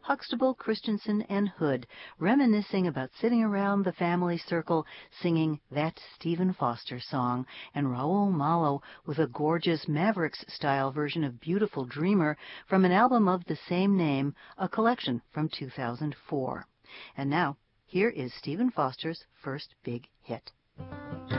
Huxtable, Christensen, and Hood, reminiscing about sitting around the family circle singing that Stephen Foster song, and Raoul Malo with a gorgeous Mavericks-style version of Beautiful Dreamer from an album of the same name, a collection from 2004. And now, here is Stephen Foster's first big hit.